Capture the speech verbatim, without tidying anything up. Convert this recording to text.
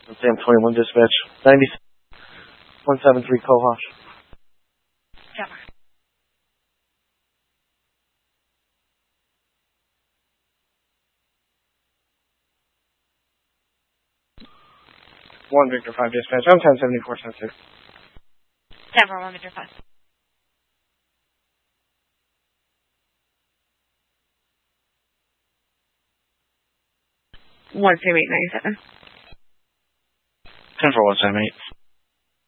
Sam twenty-one dispatch. ninety one seven three Cohosh. Tower. one Victor five dispatch. I'm ten seventy-four sensitive. Tower one Victor five. One two eight nine seven. ten four one seven eight.